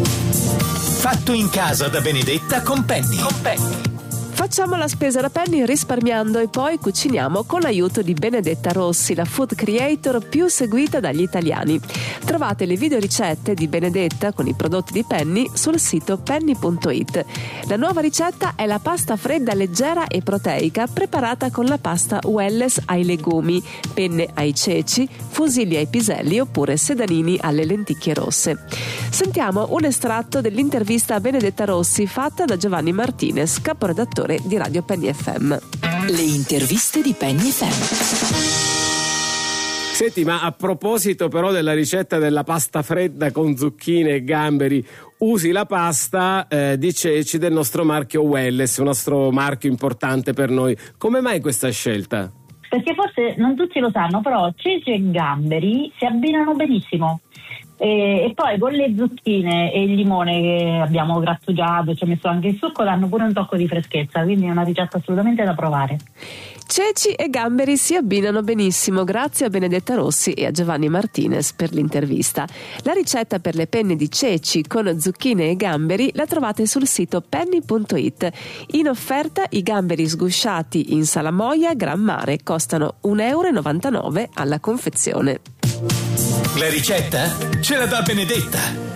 Fatto in casa da Benedetta con Penny. Facciamo la spesa da Penny risparmiando e poi cuciniamo con l'aiuto di Benedetta Rossi, la food creator più seguita dagli italiani. Trovate le video ricette di Benedetta con i prodotti di Penny sul sito penny.it. La nuova ricetta è la pasta fredda leggera e proteica preparata con la pasta Welles ai legumi, penne ai ceci, fusilli ai piselli oppure sedanini alle lenticchie rosse. Sentiamo un estratto dell'intervista a Benedetta Rossi fatta da Giovanni Martinez, caporedattore di Radio Penny FM. Le interviste di Penny FM. Senti, ma a proposito però della ricetta della pasta fredda con zucchine e gamberi, usi la pasta di ceci del nostro marchio Welles, un nostro marchio importante per noi. Come mai questa scelta? Perché forse non tutti lo sanno, però ceci e gamberi si abbinano benissimo. E poi con le zucchine e il limone che abbiamo grattugiato, ci ho messo anche il succo, danno pure un tocco di freschezza, quindi è una ricetta assolutamente da provare. Ceci e gamberi si abbinano benissimo, grazie a Benedetta Rossi e a Giovanni Martinez per l'intervista. La ricetta per le penne di ceci con zucchine e gamberi la trovate sul sito penny.it. In offerta i gamberi sgusciati in salamoia Gran Mare costano €1,99 alla confezione. La ricetta ce la dà Benedetta.